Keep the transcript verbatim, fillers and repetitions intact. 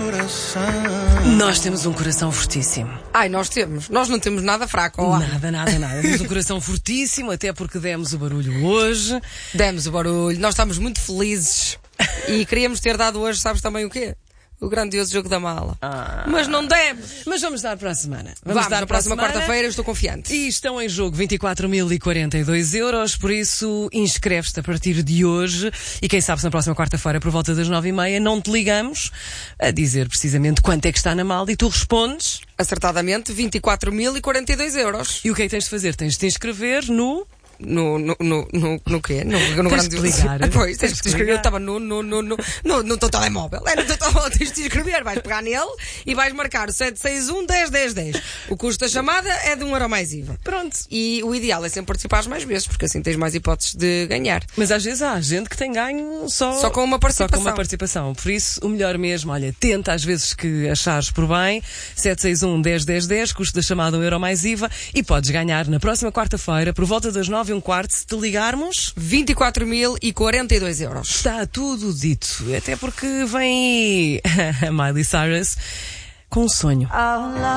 Nós temos um coração fortíssimo. Ai, nós temos. Nós não temos nada fraco. Ó. Nada, nada, nada. Temos um coração fortíssimo, até porque demos o barulho hoje. Demos o barulho. Nós estamos muito felizes. E queríamos ter dado hoje, sabes também o quê? O grandioso jogo da mala. Ah. Mas não demos. Mas vamos dar para a semana. Vamos, Vamos dar na para a próxima semana. quarta-feira, eu estou confiante. E estão em jogo vinte e quatro mil e quarenta e dois euros, por isso inscreve-te a partir de hoje e quem sabe se na próxima quarta-feira, por volta das nove e meia, não te ligamos a dizer precisamente quanto é que está na mala e tu respondes. Acertadamente, vinte e quatro mil e quarenta e dois euros. E o que é que tens de fazer? Tens de te inscrever no... No, no, no, no, no quê? No, no Tens de ligar. Pois, tens Tens de de te inscrever. Eu ligar. estava no, no, no, no, no, no teu telemóvel. É no teu telemóvel, tens de te inscrever. Vais pegar nele e vais marcar o sete seis um, dez, dez, dez. O custo da chamada é de um euro mais I V A. Pronto. E o ideal é sempre participares mais vezes, porque assim tens mais hipóteses de ganhar. Mas às vezes há gente que tem ganho só, Só com uma participação. Só com uma participação. Por isso, o melhor mesmo, olha, tenta às vezes que achares por bem, sete seis um, dez, dez, dez, custo da chamada um euro mais I V A, e podes ganhar na próxima quarta-feira, por volta das nove e um quarto, se te ligarmos. vinte e quatro mil e quarenta e dois euros. Está tudo dito. Até porque vem a Miley Cyrus com um sonho.